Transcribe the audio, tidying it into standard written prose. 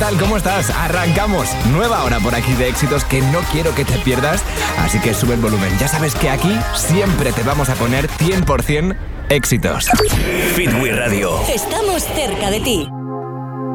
tal? ¿Cómo estás? Arrancamos. Nueva hora por aquí de éxitos que no quiero que te pierdas, así que sube el volumen. Ya sabes que aquí siempre te vamos a poner 100% éxitos. Fit We Radio. Estamos cerca de ti.